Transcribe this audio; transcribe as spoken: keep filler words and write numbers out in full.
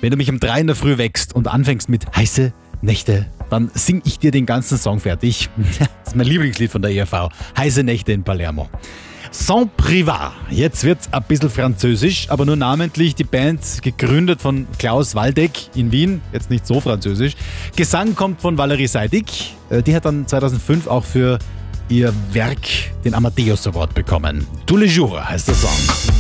Wenn du mich um drei in der Früh wächst und anfängst mit heiße Nächte, dann sing ich dir den ganzen Song fertig. Das ist mein Lieblingslied von der E R V. Heiße Nächte in Palermo. Sans Privat. Jetzt wird's ein bisschen französisch, aber nur namentlich. Die Band, gegründet von Klaus Waldeck in Wien, jetzt nicht so französisch. Gesang kommt von Valerie Seidig. Die hat dann zweitausendfünf auch für ihr Werk den Amadeus Award bekommen. Tous les jours heißt der Song.